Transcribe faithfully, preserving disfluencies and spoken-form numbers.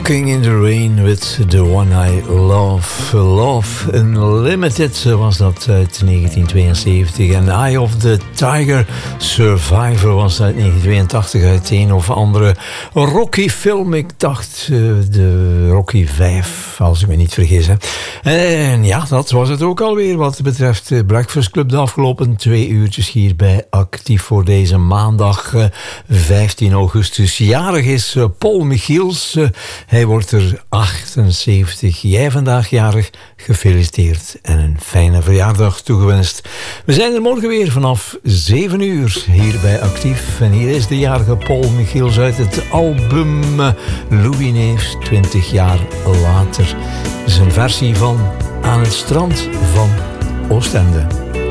Walking in the Rain with the One I Love. Love Unlimited was dat uit negentien tweeënzeventig. En Eye of the Tiger Survivor was uit negentien tweeëntachtig uit een of andere Rocky-film. Ik dacht uh, de Rocky vijf, als ik me niet vergis. Hè. En ja, dat was het ook alweer wat betreft de Breakfast Club. De afgelopen twee uurtjes hierbij actief voor deze maandag uh, vijftien augustus. Jarig is uh, Paul Michiels. Uh, hij wordt er achtenzeventig. Jij vandaag jarig, gefeliciteerd en een fijne verjaardag toegewenst. We zijn er morgen weer vanaf zeven uur hier bij Actief. En hier is de jarige Paul Michiels uit het album Louis Neefs, twintig jaar later. Dat is een versie van Aan het strand van Oostende.